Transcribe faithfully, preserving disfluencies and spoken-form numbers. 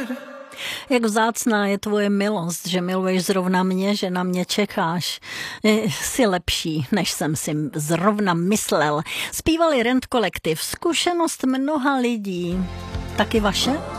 Jak vzácná je tvoje milost, že miluješ zrovna mě, že na mě čekáš. Jsi lepší, než jsem si zrovna myslel. Zpívali Rent kolektiv, zkušenost mnoha lidí. Taky vaše?